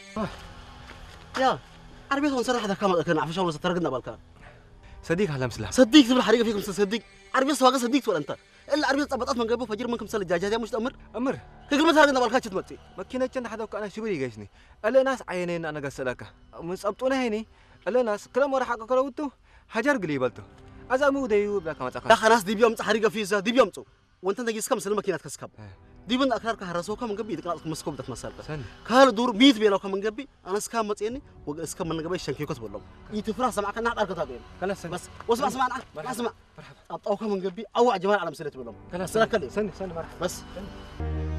يا عربية هون صراحة هذا كمان كان عفوا شو ترقدنا بالكار صديق هلا مسلا صديق تبي الحريقة فيكم صديق عربية سواقة صديق ولا أنت إلا عربية طبطات من قبل فجر منكم سال الدجاجة مش تأمر أمر كل ما ترقدنا بالكار تمتي ماكينة جن حدا وكأنا شبري جيشني ألا ناس عينين أنا قصلك مسقطونا هني ألا ناس كلام ورا حق كروتو حجر قليبلتو أزامو ديو بلا كما تقول يا خلاص دي بيوم حريقة فيزا دي بيوم تو وأنت تجي سكم سلمة ماكينة كسكب دي بن أكار كهرسو كم من قبل يدك مسكوب دك مسالك كهال دور 100 بيلا كم من قبل أنا سكام متيني وسكام من قبل شنكي كتب والله يتفرح سمعك أنا أعرف كتابين خلاص بس واسمع اسمع أنا اسمع أو كم من قبل أو جمال على مسيرة والله خلاص سلك سني مرحبا بس